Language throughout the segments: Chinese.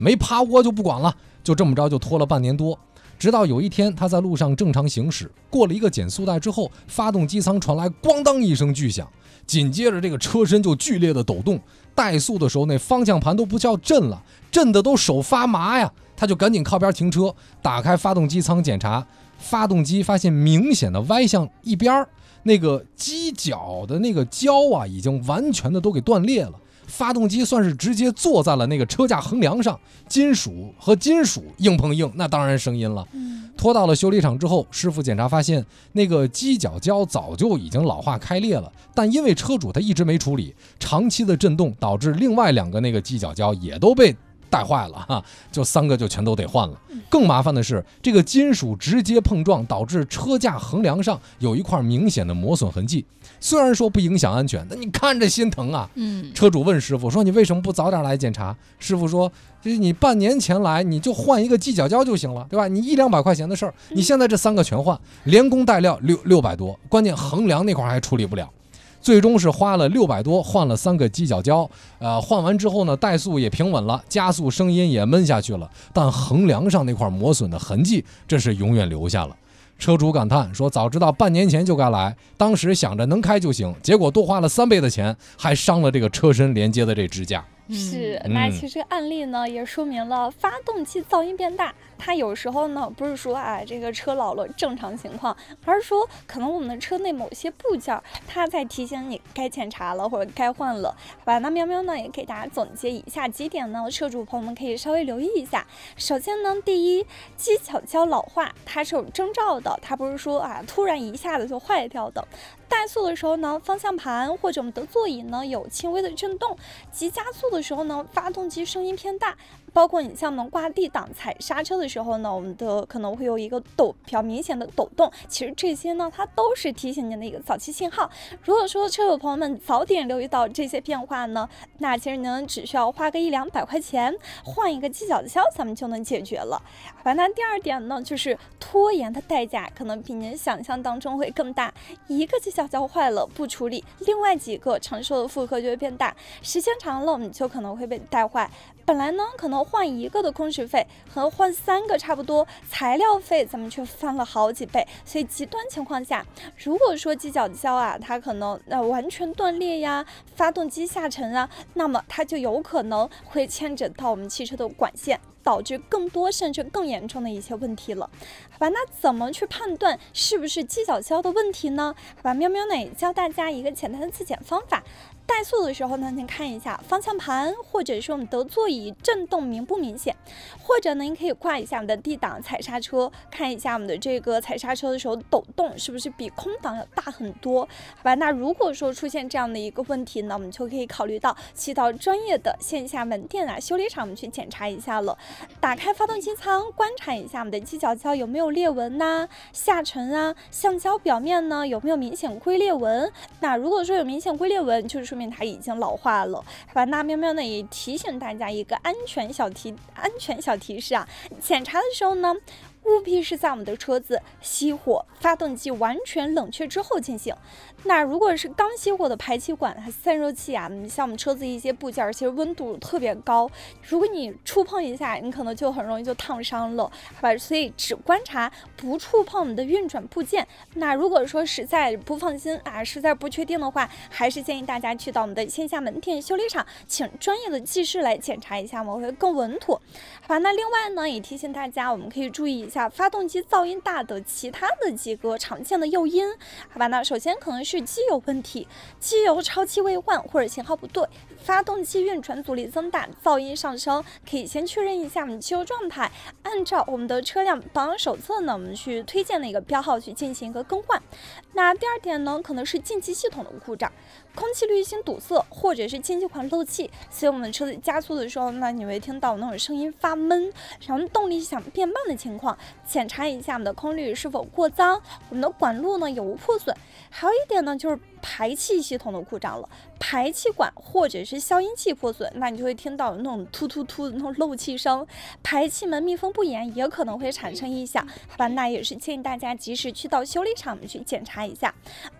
没趴窝就不管了。就这么着就拖了半年多，直到有一天他在路上正常行驶，过了一个减速带之后，发动机舱传来咣当一声巨响，紧接着这个车身就剧烈的抖动，怠速的时候那方向盘都不叫震了，震的都手发麻呀。他就赶紧靠边停车，打开发动机舱检查，发动机发现明显的歪向一边，那个机脚的那个胶啊已经完全的都给断裂了，发动机算是直接坐在了那个车架横梁上，金属和金属硬碰硬，那当然声音了。拖到了修理厂之后，师傅检查发现那个机脚胶早就已经老化开裂了，但因为车主他一直没处理，长期的震动导致另外2个那个机脚胶也都被带坏了哈，就3个就全都得换了。更麻烦的是，这个金属直接碰撞导致车架横梁上有一块明显的磨损痕迹。虽然说不影响安全，但你看着心疼啊。车主问师傅说：“你为什么不早点来检查？”师傅说：“就是你半年前来，你就换一个机脚胶就行了，对吧？你100-200块钱的事儿，你现在这3个全换，连工带料600多，关键横梁那块还处理不了。”最终是花了600多换了3个机脚胶，换完之后呢，怠速也平稳了，加速声音也闷下去了，但横梁上那块磨损的痕迹，这是永远留下了。车主感叹说：“早知道半年前就该来，当时想着能开就行，结果多花了3倍的钱，还伤了这个车身连接的这支架。” 是，那其实案例呢也说明了发动机噪音变大，它有时候呢不是说这个车老了正常情况，而是说可能我们的车内某些部件它在提醒你该检查了或者该换了。那喵喵呢也给大家总结以下几点呢，车主朋友们可以稍微留意一下。首先呢，第一，机脚胶老化它是有征兆的，它不是说突然一下子就坏掉的。怠速的时候呢，方向盘或者我们的座椅呢有轻微的震动，急加速的时候呢，发动机声音偏大，包括你像我们挂 D 档踩刹车的时候呢，我们的可能会有一个比较明显的抖动，其实这些呢它都是提醒您的一个早期信号。如果说车友朋友们早点留意到这些变化呢，那其实您只需要花个100-200块钱换一个机脚胶，咱们就能解决了。那第二点呢，就是拖延的代价可能比您想象当中会更大，一个机脚胶坏了不处理，另外几个承受的负荷就会变大，时间长了我们就可能会被带坏。本来呢可能换一个的工时费和换3个差不多，材料费咱们却翻了好几倍。所以极端情况下，如果说机脚胶它可能完全断裂呀，发动机下沉那么它就有可能会牵扯到我们汽车的管线，导致更多甚至更严重的一些问题了。那怎么去判断是不是机脚胶的问题呢？喵喵呢也教大家一个简单的自检方法。怠速的时候呢，您看一下方向盘或者是我们的座椅震动明不明显，或者呢您可以挂一下我们的 D 档踩刹车，看一下我们的这个踩刹车的时候抖动是不是比空档要大很多。那如果说出现这样的一个问题呢，我们就可以考虑到去到专业的线下门店修理厂我们去检查一下了。打开发动机舱，观察一下我们的机脚胶有没有裂纹下沉橡胶表面呢有没有明显龟裂纹。那如果说有明显龟裂纹，就是说明它已经老化了。那喵喵呢也提醒大家一个安全小提示检查的时候呢，务必是在我们的车子熄火、发动机完全冷却之后进行。那如果是刚熄火的排气管、散热器像我们车子一些部件，其实温度特别高，如果你触碰一下，你可能就很容易就烫伤了，所以只观察不触碰我们的运转部件。那如果说实在不放心实在不确定的话，还是建议大家去到我们的线下门店修理厂，请专业的技师来检查一下，我们会更稳妥。那另外呢，也提醒大家，我们可以注意一下发动机噪音大的其他的几个常见的诱因。那首先可能是机油问题，机油超期未换或者型号不对，发动机运转阻力增大，噪音上升，可以先确认一下我们机油状态，按照我们的车辆保养手册呢，我们去推荐的一个标号去进行一个更换。那第二点呢，可能是进气系统的故障，空气滤芯堵塞或者是进气管漏气，所以我们的车子加速的时候呢，你会听到那种声音发闷，然后动力响变慢的情况，检查一下我们的空滤是否过脏，我们的管路呢有无破损。还有一点呢，就是排气系统的故障了，排气管或者是消音器破损，那你就会听到那种突突突的那种漏气声，排气门密封不严也可能会产生异响，那也是建议大家及时去到修理厂去检查一下。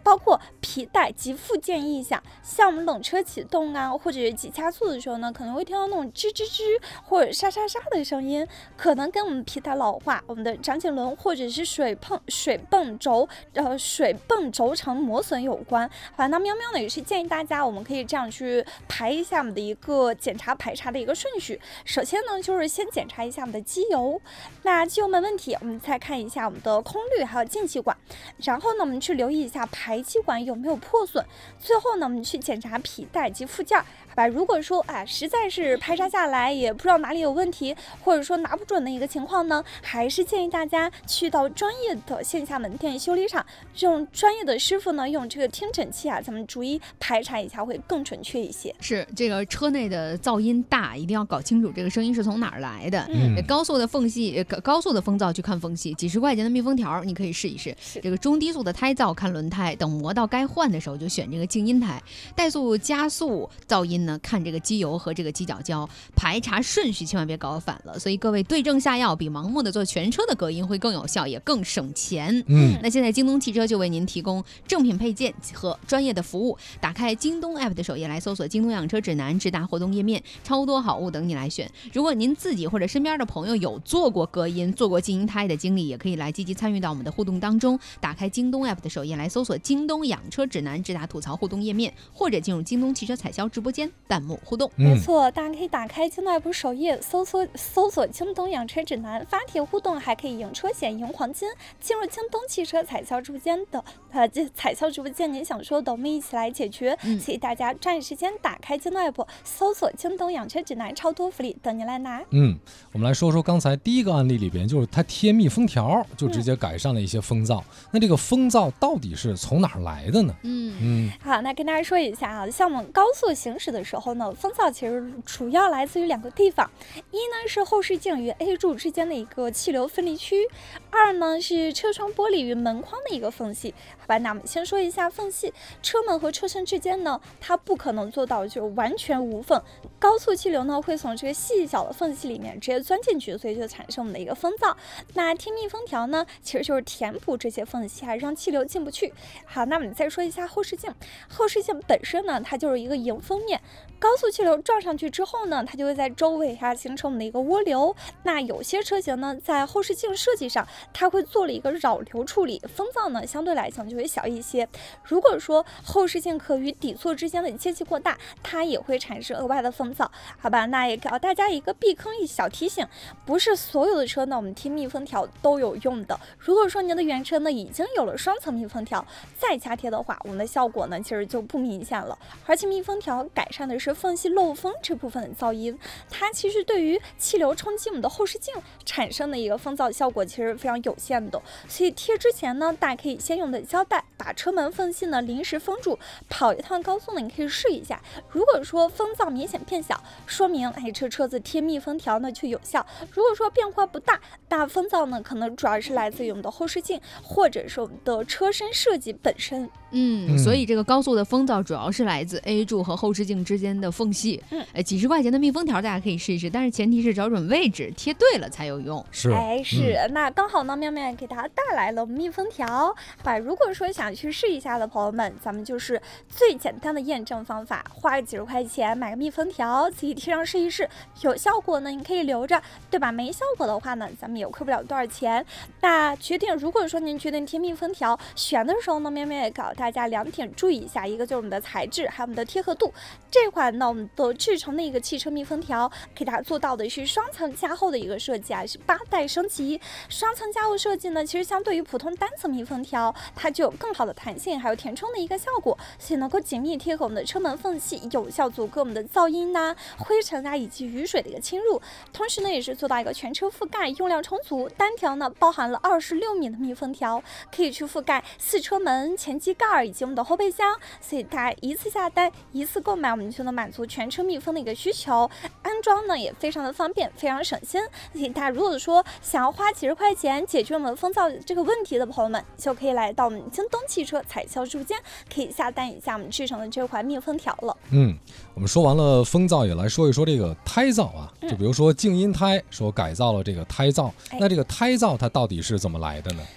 包括皮带及附件异响，像我们冷车启动啊，或者是急加速的时候呢，可能会听到那种吱吱吱或者沙沙沙的声音，可能跟我们皮带老化、我们的长颈轮或者是水泵轴承磨损有关。好，那喵喵呢也是建议大家，我们可以这样去排一下我们的一个检查排查的一个顺序。首先呢，就是先检查一下我们的机油，那机油没问题，我们再看一下我们的空滤还有进气管，然后呢，我们去留意一下排气管有没有破损，最后呢，我们去检查皮带及附件。好吧，如果说实在是排查下来也不知道哪里有问题，或者说拿不准的一个情况呢，还是建议大家去到专业的线下门店修理厂，用专业的师傅呢用这个听诊器咱们逐一排查一下会更准确一些。 是这个车内的噪音大，一定要搞清楚这个声音是从哪儿来的。高速的风噪去看缝隙，几十块钱的密封条你可以试一试。这个中低速的胎噪看轮胎，等磨到该换的时候就选这个静音胎。怠速加速噪音呢，看这个机油和这个机脚胶，排查顺序千万别搞反了。所以各位对症下药，比盲目的做全车的隔音会更有效，也更省钱。那现在京东汽车就为您提供正品配件和专业的服务。打开京东 app 的首页来搜索京东养车指南，直达活动页面，超多好物等你来选。如果您自己或者身边的朋友有做过隔音、做过静音胎的经历，也可以来积极参与到我们的互动当中。打开京东 app 的首页来搜索京东养车指南，直达吐槽互动页面，或者进入京东汽车采销直播间弹幕互动。 没错，大家可以打开京东 app 首页搜索京东养车指南，发帖互动，还可以赢车险、赢黄金。进入京东汽车采销直播间的采销直播间，您想说的我们一起来解决。所以大家抓紧时间打开京东 app 搜索京东养车指南，超多福利等您来拿。 我们来说说刚才第一个案例里边，就是它贴密封条就直接改善了一些风噪。那这个风噪到底是从哪儿来的呢？ 好，那跟大家说一下像我们高速行驶的时候呢，风噪其实主要来自于两个地方，一呢是后视镜与 A 柱之间的一个气流分离区，二呢是车窗玻璃与门框的一个缝隙。好吧，那我们先说一下缝隙，车门和车身之间呢，它不可能做到就完全无缝，高速气流呢会从这个细小的缝隙里面直接钻进去，所以就产生我们的一个风噪。那贴密封条呢，其实就是填补这些缝隙，让气流进不去。好，那我们再说一下后视镜，后视镜本身呢，它就是一个迎风面，高速气流撞上去之后呢，它就会在周围形成我们的一个涡流。那有些车型呢，在后视镜设计上，它会做了一个扰流处理，风噪呢相对来讲就会小一些。如果说后视镜壳与底座之间的间隙过大，它也会产生额外的风噪。好吧，那也给大家一个避坑一小提醒，不是所有的车呢，我们贴密封条都有用的。如果说您的原车呢已经有了双层密封条，再加贴的话，我们的效果呢其实就不明显了。而且密封条改善的是缝隙漏风这部分的噪音，它其实对于气流冲击我们的后视镜产生的一个风噪效果其实非常有限的。所以贴之前呢，大家可以先用的胶带把车门缝隙呢临时封住，跑一趟高速呢你可以试一下，如果说风噪明显变小，说明这车子贴密封条呢就有效。如果说变化不大，大风噪呢可能主要是来自于我们的后视镜或者是我们的车身设计本身。 所以这个高速的风噪主要是来自 A 柱和后视镜之间的缝隙。几十块钱的密封条大家可以试一试，但是前提是找准位置，贴对了才有用。 是，那刚好呢，妙妙也给大家带来了密封条。如果说想去试一下的朋友们，咱们就是最简单的验证方法，花个几十块钱买个密封条，自己贴上试一试，有效果呢你可以留着，对吧？没效果的话呢，咱们也亏不了多少钱。那如果说您决定贴密封条，选的时候呢，妙妙也告诉大家两点注意一下，一个就是我们的材质，还有我们的贴合度。这款呢，我们的制成的一个汽车密封条，给大家做到的是双层加厚的一个设计是8代升级。双层加厚设计呢，其实相对于普通单层密封条，它就有更好的弹性，还有填充的一个效果，所以能够紧密贴合我们的车门缝隙，有效阻隔我们的噪音灰尘以及雨水的一个侵入。同时呢，也是做到一个全车覆盖，用料充足。单条呢包含了26米的密封条，可以去覆盖4车门、前机盖以及我们的后备箱，所以大家一次下单、一次购买，我们就能满足全车密封的一个需求。安装呢也非常的方便，非常省心。所以大家如果说想要花几十块钱解决我们风噪这个问题的朋友们，就可以来到我们京东汽车采销直播间，可以下单一下我们制成的这款密封条了。 我们说完了风噪，也来说一说这个胎噪就比如说静音胎说改造了这个胎噪，那这个胎噪它到底是怎么来的呢？ 胎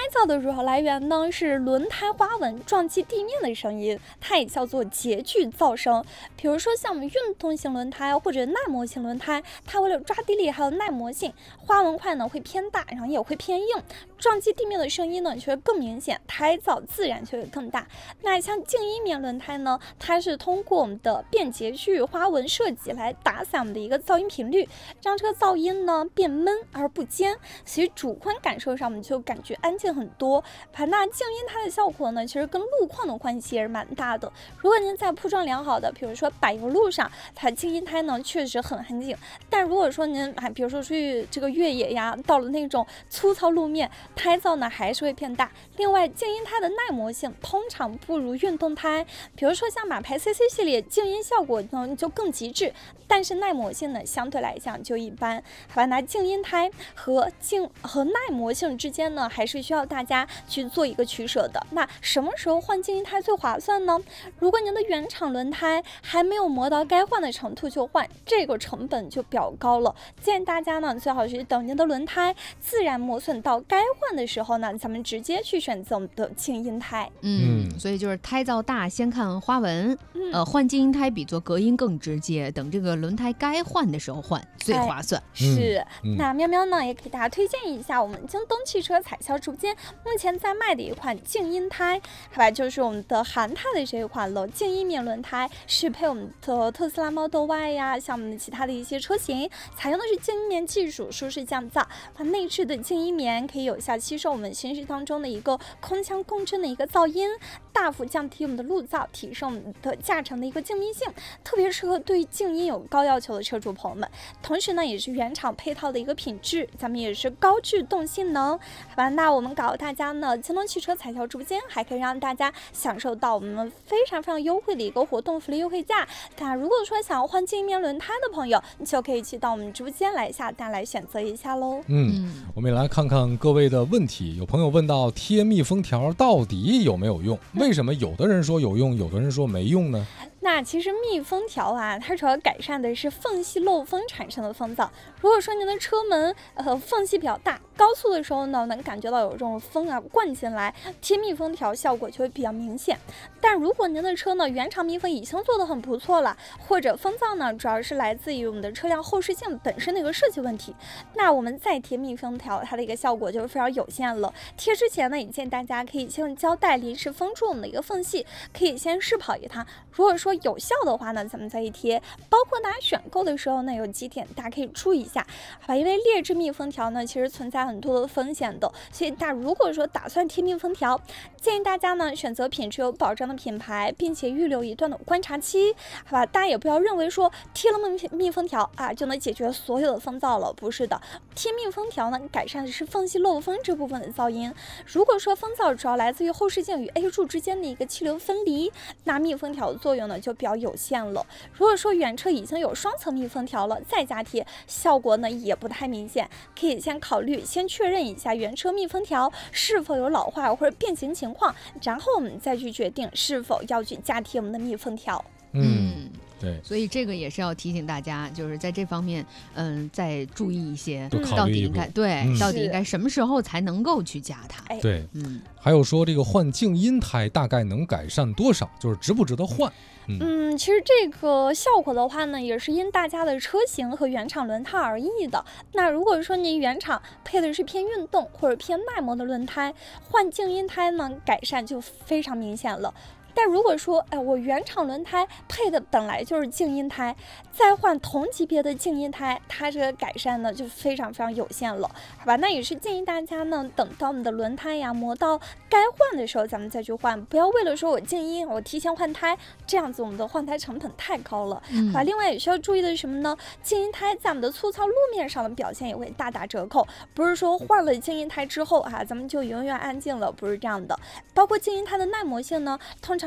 噪的主要来源呢是轮胎花纹撞击地面的声音，它也叫做节距噪声。比如说像我们运动型轮胎或者耐磨型轮胎，它为了抓地力还有耐磨性，花纹块呢会偏大，然后也会偏硬，撞击地面的声音呢就会更明显，胎噪自然就会更大。那像静音棉轮胎呢，它是通过我们的变节距花纹设计来打散我们的一个噪音频率，让这个噪音呢变闷而不尖，所以主观感受上我们就感觉安静很多。那静音胎的效果呢，其实跟路况的关系也是蛮大的。如果您在铺装良好的，比如说柏油路上，它静音胎呢确实很安静。但如果说您比如说出去这个越野呀，到了那种粗糙路面，胎噪呢还是会偏大。另外，静音胎的耐磨性通常不如运动胎，比如说像马牌 CC 系列，静音效果呢就更极致，但是耐磨性呢相对来讲就一般。好吧，那静音胎和耐磨性之间呢，还是需要大家去做一个取舍的。那什么时候换静音胎最划算呢？如果您的原厂轮胎还没有磨到该换的程度就换，这个成本就比较高了。建议大家呢，最好是等您的轮胎自然磨损到该换的时候呢，咱们直接去选择我们的静音胎。 所以就是胎噪大先看花纹，换静音胎比做隔音更直接，等这个轮胎该换的时候换最划算。 是，那喵喵呢也给大家推荐一下我们京东汽车彩销直播间目前在卖的一款静音胎，好吧，就是我们的韩泰的这一款了静音棉轮胎，适配我们的特斯拉 Model Y 呀，像我们的其他的一些车型，采用的是静音棉技术，舒适降噪。它内置的静音棉可以有效吸收我们行驶当中的一个空腔共振的一个噪音，大幅降低我们的路噪，提升我们的驾乘的一个静谧性，特别适合对静音有高要求的车主朋友们。同时呢，也是原厂配套的一个品质，咱们也是高制动性能。好吧，那我们告诉大家呢，京东汽车彩销直播间还可以让大家享受到我们非常非常优惠的一个活动福利优惠价。那如果说想要换静音棉轮胎的朋友，你就可以去到我们直播间来下单来选择一下喽。 我们也来看看各位的问题。有朋友问到贴密封条到底有没有用？为什么有的人说有用，有的人说没用呢？ 那其实密封条啊，它主要改善的是缝隙漏风产生的风噪。如果说您的车门缝隙比较大，高速的时候呢，能感觉到有这种风啊灌进来，贴密封条效果就会比较明显。但如果您的车呢原厂密封已经做得很不错了，或者风噪呢主要是来自于我们的车辆后视镜本身的一个设计问题，那我们再贴密封条，它的一个效果就非常有限了。贴之前呢，也建议大家可以先用胶带临时封住我们的一个缝隙，可以先试跑一趟。如果说有效的话呢，咱们再一贴。包括大家选购的时候呢，有几点大家可以注意一下，好吧？因为劣质密封条呢，其实存在很多的风险的，所以大家如果说打算贴密封条，建议大家呢选择品质有保障的品牌，并且预留一段的观察期，好吧？大家也不要认为说贴了密封条啊就能解决所有的风噪了，不是的。贴密封条呢，改善的是缝隙漏风这部分的噪音。如果说风噪主要来自于后视镜与 A 柱之间的一个气流分离，那密封条的作用呢就比较有限了。如果说原车已经有双层密封条了，再加贴，效果呢也不太明显。可以先考虑先确认一下原车密封条是否有老化或者变形情况，然后我们再去决定是否要去加贴我们的密封条。 对， 所以这个也是要提醒大家，就是在这方面，再注意一些， 到底应该什么时候才能够去加它？ 对，还有说这个换静音胎大概能改善多少，就是值不值得换？ 其实这个效果的话呢，也是因大家的车型和原厂轮胎而异的。那如果说您原厂配的是偏运动或者偏耐磨的轮胎，换静音胎呢，改善就非常明显了。但如果说，我原厂轮胎配的本来就是静音胎，再换同级别的静音胎，它这个改善呢就非常非常有限了，好吧？那也是建议大家呢，等到你的轮胎呀磨到该换的时候，咱们再去换，不要为了说我静音，我提前换胎，这样子我们的换胎成本太高了，好吧？另外也需要注意的是什么呢？静音胎在我们的粗糙路面上的表现也会大打折扣，不是说换了静音胎之后啊，咱们就永远安静了，不是这样的。包括静音胎的耐磨性呢，通常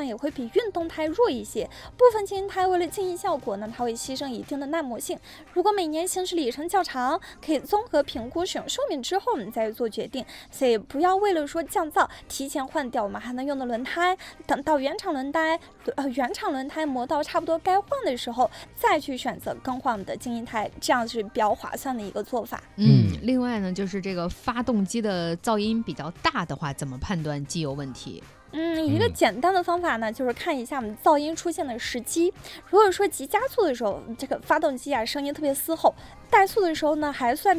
上也会比运动胎弱一些。部分静音胎为了静音效果呢，它会牺牲一定的耐磨性。如果每年行驶里程较长，可以综合评估使用寿命之后，你再做决定。所以不要为了说降噪提前换掉我们还能用的轮胎，等到原厂轮胎磨到差不多该换的时候，再去选择更换我们的静音胎，这样是比较划算的一个做法。 另外呢，就是这个发动机的噪音比较大的话，怎么判断机油问题？ 一个简单的方法呢，就是看一下我们噪音出现的时机。如果说急加速的时候，这个发动机啊声音特别嘶吼，怠速的时候呢还算